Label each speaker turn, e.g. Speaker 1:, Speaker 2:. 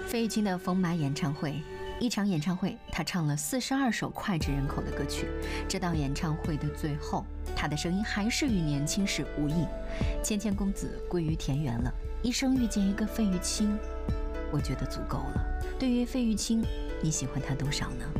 Speaker 1: 费玉清的丰满演唱会，一场演唱会，他唱了42首脍炙人口的歌曲。这档演唱会的最后，他的声音还是与年轻时无异。谦谦公子归于田园了，一生遇见一个费玉清，我觉得足够了。对于费玉清，你喜欢他多少呢？